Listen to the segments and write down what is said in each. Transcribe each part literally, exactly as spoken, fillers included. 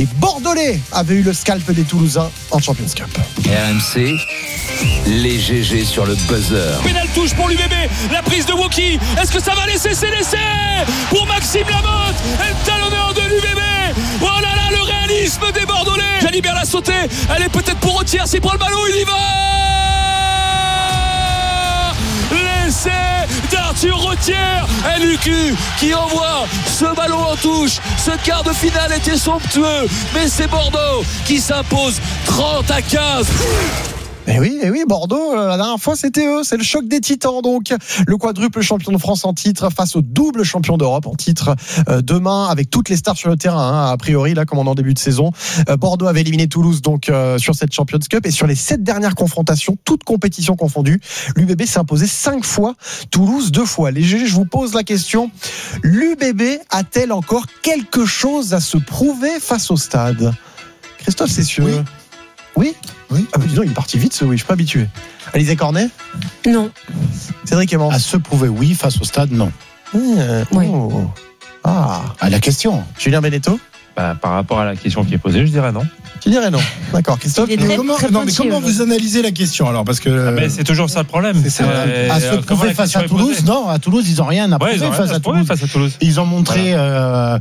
Les Bordelais avaient eu le scalp des Toulousains en Champions Cup. R M C, les G G sur le buzzer. Pénal touche pour l'U B B, la prise de Woki. Est-ce que ça va laisser? C'est laissé pour Maxime Lamotte, le talonneur de l'U B B. Oh là là, le réalisme des Bordelais. Jalibert l'a sauté, elle est peut-être pour Retiers, s'il prend le ballon, il y va. L'essai d'Arthur Retiers, L U Q qui envoie ce ballon en touche. Ce quart de finale était somptueux, mais c'est Bordeaux qui s'impose trente à quinze. Eh oui, eh oui, Bordeaux, la dernière fois, c'était eux. C'est le choc des titans, donc. Le quadruple champion de France en titre face au double champion d'Europe en titre euh, demain, avec toutes les stars sur le terrain, hein, a priori, là, comme en début de saison. Euh, Bordeaux avait éliminé Toulouse, donc, euh, sur cette Champions Cup. Et sur les sept dernières confrontations, toutes compétitions confondues, l'U B B s'est imposé cinq fois, Toulouse deux fois. Les G G, je vous pose la question. L'U B B a-t-elle encore quelque chose à se prouver face au Stade? Christophe Cessieux. Oui. Oui Oui. Ah bah dis donc, il est parti vite ce oui, je suis pas habitué. Alizé Cornet? Non. Cédric Aimant? À se prouver oui, face au Stade, non. Euh, Oui. oh. Ah. À la question. Julien Benetto? Bah, par rapport à la question qui est posée, je dirais non. Tu dirais non. D'accord. Christophe? Il est Mais très, comment, très non, mais pointilleux, comment là. vous analysez la question alors? Parce que Ah, mais c'est toujours ça le problème. C'est ça. Euh, à se comment prouver la face question à est Toulouse, posée. non, à Toulouse, ils n'ont rien à Ouais, prouver ils ont rien face à à se prouver Toulouse. face à Toulouse. Ils ont montré euh,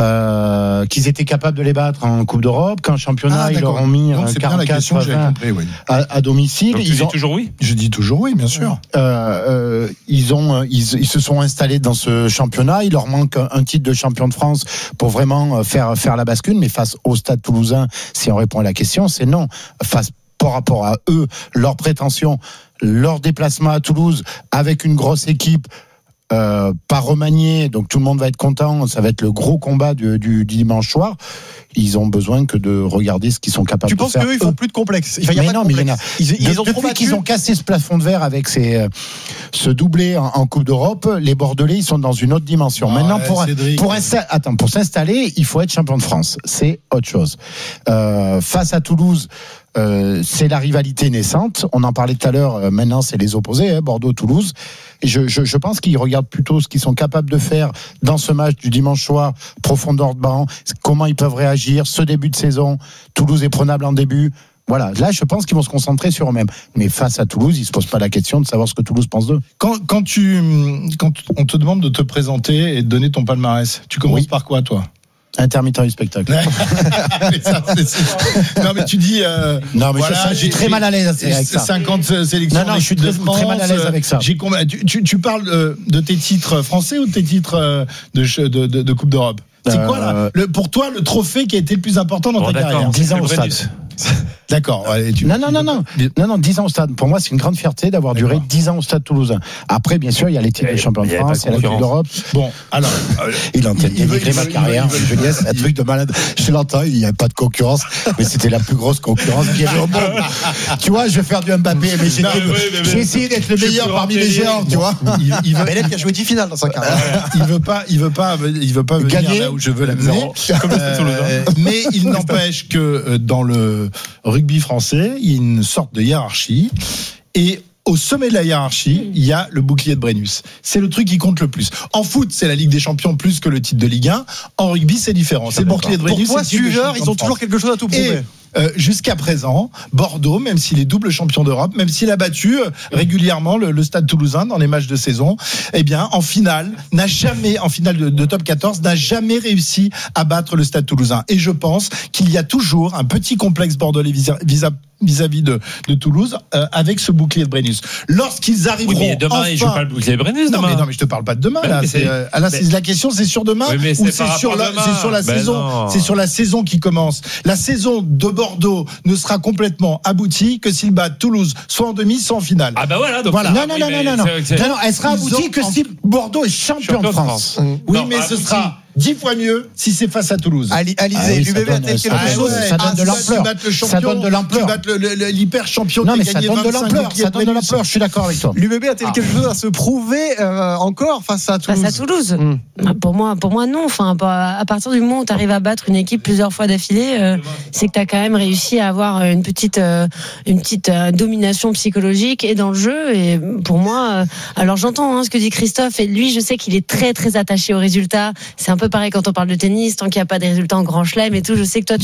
euh, qu'ils étaient capables de les battre en Coupe d'Europe, qu'en championnat, Ah, ils leur d'accord. ont mis Donc, c'est bien la quarante-quatre question que j'avais vingt compris, oui. à, à domicile. Donc tu Ils dis ont, toujours oui. Je dis toujours oui, bien sûr. euh, euh, ils, ont, ils, ils se sont installés dans ce championnat. Il leur manque un, un titre de champion de France pour vraiment faire, faire la bascule. Mais face au Stade Toulousain, si on répond à la question, c'est non. Face par rapport à eux, leurs prétentions, leur déplacement à Toulouse avec une grosse équipe. Euh, pas remanié, donc tout le monde va être content. Ça va être le gros combat du, du, du dimanche soir. Ils ont besoin que de regarder ce qu'ils sont capables Tu de penses faire. qu'eux, ils font plus de complexe? Enfin, il y a Mais pas de non, mais il y en a. complexe. Ils, ils De- ont trop depuis battu. qu'ils ont cassé ce plafond de verre avec ces, euh, ce doublé en, en Coupe d'Europe, les Bordelais, ils sont dans une autre dimension. Ah Maintenant, ouais, pour, Cédric. pour, insta- attends, pour s'installer, il faut être champion de France. C'est autre chose. Euh, face à Toulouse, euh, c'est la rivalité naissante. On en parlait tout à l'heure. euh, Maintenant, c'est les opposés, hein, Bordeaux-Toulouse. Et je, je, je pense qu'ils regardent plutôt ce qu'ils sont capables de faire dans ce match du dimanche soir, profondeur de banc, comment ils peuvent réagir, ce début de saison. Toulouse est prenable en début. Voilà, là, je pense qu'ils vont se concentrer sur eux-mêmes. Mais face à Toulouse, ils ne se posent pas la question de savoir ce que Toulouse pense d'eux. Quand, quand, tu, quand on te demande de te présenter et de donner ton palmarès, tu commences Oui. par quoi, toi? Intermittent du spectacle. Mais ça, c'est- c'est- non, mais tu dis. Euh, Non, mais voilà, je, je suis j'ai- très j'ai- mal à l'aise avec j'ai ça. cinquante sélections. Non, non, en je suis équipe de très- très mal à France, l'aise avec ça. J'ai combien- tu, tu, tu parles euh, de tes titres français ou de tes titres euh, de, ch- de, de, de Coupe d'Europe? C'est Euh, quoi là le, pour toi le trophée qui a été le plus important dans Bon, ta d'accord, carrière? dix ans c'est au stade. Brennus. D'accord. Allez, tu- Non, non, non, non. Non, non, dix ans au stade. Pour moi, c'est une grande fierté d'avoir duré D'accord. dix ans au stade toulousain. Après, bien sûr, il y a les titres Il y de a- champion de il y a France, pas il y a de la Coupe d'Europe. Bon, alors. euh, Il est en train de Il veut- dénigrer il ma veut- carrière. il veut- Je veux dire, c'est un truc de malade. Je l'entends, il n'y a pas de concurrence, mais c'était la plus grosse concurrence qu'il y avait au monde. Tu vois, je vais faire du Mbappé, mais j'ai Non, mais oui, mais- j'ai essayé d'être le Je suis meilleur plus parmi les renseigné. géants, tu vois. il, il veut, Bellet qui a joué dix finales dans sa carrière. il veut pas, il veut pas, il veut pas venir Gagner. là où je veux l'amener. Zéro. Comme le Stade Toulousain. Euh, mais il n'empêche que euh, dans le rugby français, il y a une sorte de hiérarchie et au sommet de la hiérarchie, il y a le bouclier de Brennus. C'est le truc qui compte le plus. En foot, c'est la Ligue des Champions plus que le titre de Ligue un. En rugby, c'est différent. C'est le bouclier de Pour Brennus. toi, c'est le titre de suiveurs, champion ils ont de toujours France. quelque chose à tout prouver. Et euh, jusqu'à présent, Bordeaux, même s'il est double champion d'Europe, même s'il a battu euh, régulièrement le, le Stade Toulousain dans les matchs de saison, eh bien, en finale, n'a jamais, en finale de, de top quatorze, n'a jamais réussi à battre le Stade Toulousain. Et je pense qu'il y a toujours un petit complexe bordelais vis-à- vis-à- vis-à-vis de, de Toulouse euh, avec ce bouclier de Brennus. Lorsqu'ils arriveront, Oui, mais demain, enfin, il joue pas le bouclier de Brennus non, demain. mais, non, mais je te parle pas de demain. Mais Là, mais c'est, c'est- euh, ah, là, c'est- mais- la question, c'est sur demain Oui, mais ou c'est c'est par sur rapport la, demain. c'est sur la Ben saison, non. c'est sur la saison qui commence. La saison de Bordeaux ne sera complètement aboutie que s'ils battent Toulouse, soit en demi, soit en finale. Ah bah voilà. Donc, Voilà. Non, non, oui, non, mais non, non, non. c'est- c'est- Non, non, elle sera Ils aboutie ont que en- si Bordeaux est champion de France. Oui, Non, mais ce abouti. sera dix fois mieux si c'est face à Toulouse. Ali- Alizé, Ah oui, l'U ça B B donne- a-t-elle ça quelque donne- chose? ça donne de tu l'ampleur. battes le Ça champion, donne de l'ampleur. Tu battes le- le- le- l'hyper champion. Non, qui mais a ça gagné donne de vingt-cinq l'ampleur. boucliers Ça donne de Brennus. l'ampleur. Je suis d'accord avec toi. L'U B B a-t-elle quelque chose à se prouver euh, encore face à Toulouse? Face à Toulouse. Hum. Ah, Pour moi, pour moi, non. Enfin, pas- à partir du moment où tu arrives à battre une équipe plusieurs fois d'affilée, euh, c'est que tu as quand même réussi à avoir une petite, euh, une petite euh, domination psychologique et dans le jeu. Et pour moi, euh, alors j'entends hein, ce que dit Christophe et lui, je sais qu'il est très très attaché aux résultats. C'est un peu pareil quand on parle de tennis, tant qu'il n'y a pas des résultats en grand chelem et tout. Je sais que toi, tu